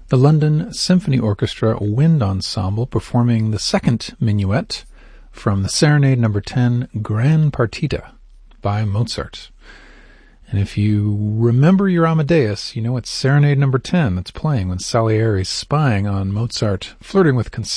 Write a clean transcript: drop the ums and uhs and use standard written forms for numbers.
The London Symphony Orchestra Wind Ensemble performing the second minuet from the Serenade No. 10 Gran Partita by Mozart. And if you remember your Amadeus, you know it's Serenade No. 10 that's playing when Salieri's spying on Mozart, flirting with